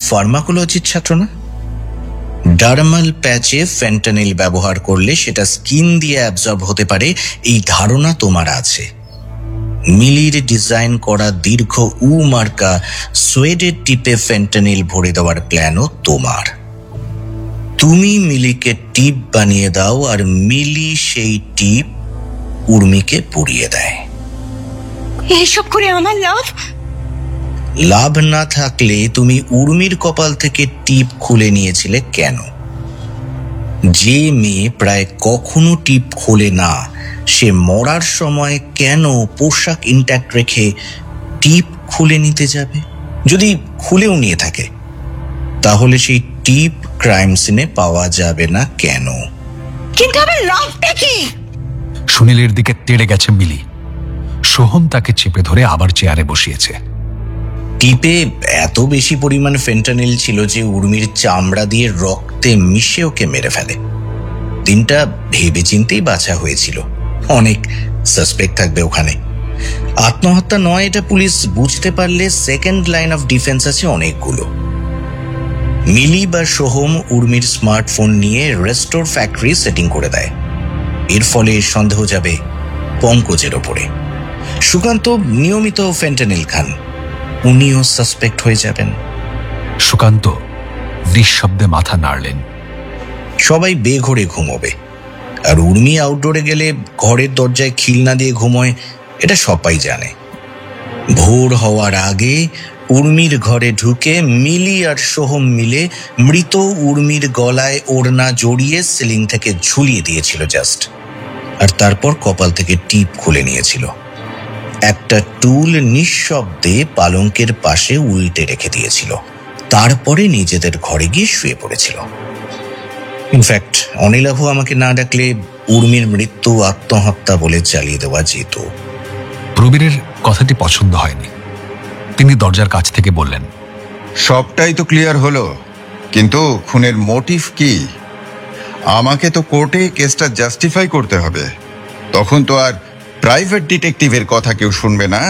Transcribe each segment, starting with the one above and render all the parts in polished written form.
ফার্মাকোলজির ছাত্র না? Dermal প্যাচে fentanyl ব্যবহার করলে সেটা স্কিন দিয়ে অ্যাবজর্ব হতে পারে, এই ধারণা তোমার আছে। মিলির ডিজাইন করা দীর্ঘ মার্কা সোয়েডের টিপে ফেন্টানিল ভরে দেওয়ার প্ল্যানও তোমার। তুমি মিলিকে টিপ বানিয়ে দাও, আর মিলি সেই টিপ উর্মিকে পুড়িয়ে দেয়। এইসব করে আমার লাভ? লাভ না থাকলে তুমি উর্মির কপাল থেকে টিপ খুলে নিয়েছিলে কেন? যে মেয়ে প্রায় কখনো টিপ খোলে না, সে মরার সময় কেন পোশাক ইন্ট্যাক্ট রেখে টিপ খুলে নিতে যাবে? যদি খুলেও নিয়ে থাকে, তাহলে সেই টিপ ক্রাইম সিনে পাওয়া যাবে না কেন? কিন্তু আমার লাভটা কি? সুনীলের দিকে তেড়ে গেছে মিলি। সোহম তাকে চেপে ধরে আবার চেয়ারে বসিয়েছে। টিপে এত বেশি পরিমাণ ফেন্টানিল ছিল যে উর্মির চামড়া দিয়ে রক্তে মিশে ওকে মেরে ফেলে। দিনটা ভেবে চিন্তেই বাছা হয়েছিল। অনেক সাসপেক্ট থাকবে ওখানে। আত্মহত্যা নয় এটা পুলিশ বুঝতে পারলে সেকেন্ড লাইন অফ ডিফেন্স আছে অনেকগুলো। মিলি বা সোহম উর্মির স্মার্টফোন নিয়ে রেস্টোর ফ্যাক্টরি সেটিং করে দেয়। এর ফলে সন্দেহ যাবে পঙ্কজের ওপরে। সুকান্ত নিয়মিত ফেন্টানিল খান, উনিও সাসপেক্ট হয়ে যাবেন। সুকান্ত নিঃশব্দে মাথা নাড়লেন। সবাই বেঘরে ঘুমোবে, আর উর্মি আউটডোরে গেলে ঘরের দরজায় খিল না দিয়ে ঘুমোয়, এটা সবাই জানে। ভোর হওয়ার আগে উর্মির ঘরে ঢুকে মিলি আর সোহম মিলে মৃত উর্মির গলায় ওড়না জড়িয়ে সিলিং থেকে ঝুলিয়ে দিয়েছিল জাস্ট, আর তারপর কপাল থেকে টিপ খুলে নিয়েছিল। একটা টুল নিঃশব্দে পালঙ্কের পাশে উল্টে রেখে দিয়েছিল, তারপরে নিজেদের ঘরে গিয়ে শুয়ে পড়েছিল। ইনফ্যাক্ট অনিলাভ আমাকে না ডাকলে উর্মির মৃত্যু আত্মহত্যা বলে চালিয়ে দেওয়া যেত। প্রবীরের কথাটি পছন্দ হয়নি। তিনি দরজার কাছ থেকে বললেন, সবটাই তো ক্লিয়ার হলো, কিন্তু খুনের মোটিভ কি? আমাকে তো কোর্টে কেসটা জাস্টিফাই করতে হবে, তখন তো আর প্রাইভেট ডিটেকটিভের কথা কেউ শুনবে না।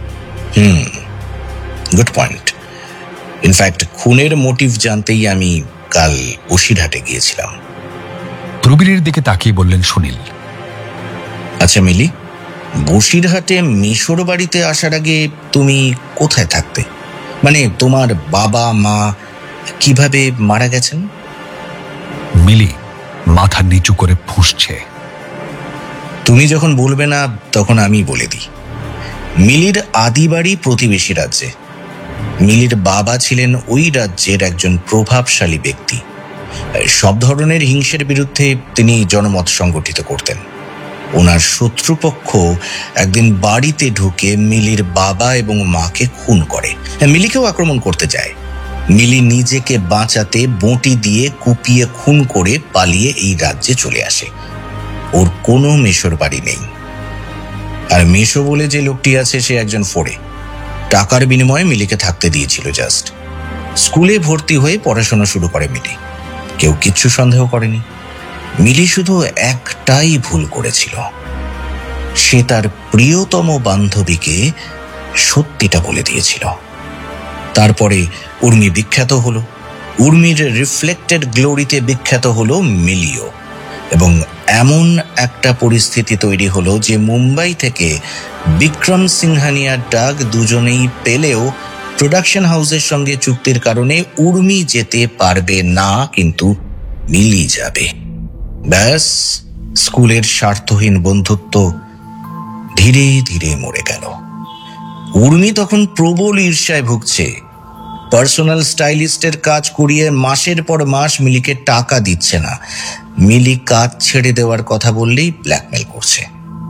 Good point. ইনফ্যাক্ট খুনের মোটিভ জানতেই আমি কাল বসিরহাটে গিয়েছিলাম। প্রবীরের দিকে তাকিয়ে বললেন সুনীল, আচ্ছা মিলি, বসিরহাটে মিশর বাড়িতে আসার আগে তুমি কোথায় থাকতে? মানে তোমার বাবা মা কিভাবে মারা গেছেন? মিলি মাথা নিচু করে ফুঁসছে। তুমি যখন বলবে না তখন আমি বলে দিই। মিলির আদি বাড়ি প্রতিবেশী রাজ্যে। মিলির বাবা ছিলেন ওই রাজ্যের একজন প্রভাবশালী ব্যক্তি। সব ধরনের হিংসের বিরুদ্ধে তিনি জনমত সংগঠিত করতেন। ওনার শত্রুপক্ষ একদিন বাড়িতে ঢুকে মিলির বাবা এবং মাকে খুন করে। মিলিকেও আক্রমণ করতে যায়। মিলি নিজেকে বাঁচাতে বঁটি দিয়ে কুপিয়ে খুন করে পালিয়ে এই রাজ্যে চলে আসে। ওর কোনো মেশোর বাড়ি নেই। আর মেশো বলে যে লোকটি আছে সে একজন ফোড়ে। টাকার বিনিময়ে মিলিকে থাকতে দিয়েছিল জাস্ট। স্কুলে ভর্তি হয়ে পড়াশোনা শুরু করে মিলি। কেউ কিচ্ছু সন্দেহ করেনি। মিলি শুধু একটাই ভুল করেছিল, সে তার প্রিয়তম বান্ধবীকে সত্যিটা বলে দিয়েছিল। তারপরে উর্মি বিখ্যাত হলো। উর্মির রিফ্লেক্টেড গ্লোরিতে বিখ্যাত হলো মিলিও। এবং এমন একটা পরিস্থিতি তৈরি হলো যে মুম্বাই থেকে বিক্রম সিংহানিয়ার ডাক দুজনেই পেলেও প্রোডাকশন হাউসের সঙ্গে চুক্তির কারণে উর্মি যেতে পারবে না, কিন্তু মিলি যাবে। ব্যাস, স্কুলের স্বার্থহীন বন্ধুত্ব ধীরে ধীরে মরে গেল। উর্মি তখন প্রবল ঈর্ষায় ভুগছে। পার্সোনাল স্টাইলিস্টের কাজ করিয়ে মাসের পর মাস মিলিকে টাকা দিচ্ছে না। মিলি কাজ ছেড়ে দেওয়ার কথা বললেই ব্ল্যাকমেল করছে।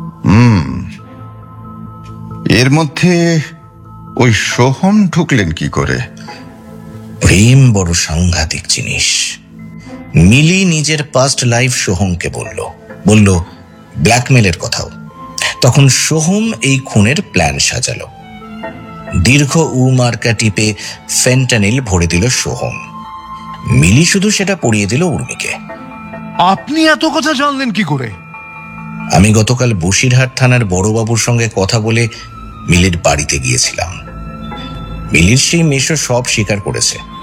এর মধ্যে ওই সোহম ঢুকলেন কি করে? প্রেম বড় সাংঘাতিক জিনিস। মিলি নিজের পাস্ট লাইফ সোহমকে বলল ব্ল্যাকমেলের কথাও। তখন সোহম এই খুনের প্ল্যান সাজালো। দীর্ঘ মার্কা টিপে ফেন্টানিল ভরে দিল সোহম। মিলি শুধু সেটা পরিয়ে দিল উর্মিকে। আপনি এত কথা জানলেন কি করে? আমি গতকাল বসিরহাট থানার বড়বাবুর সঙ্গে কথা বলে মিলির বাড়িতে গিয়েছিলাম। মিলির সেই মেশো সব স্বীকার করেছে।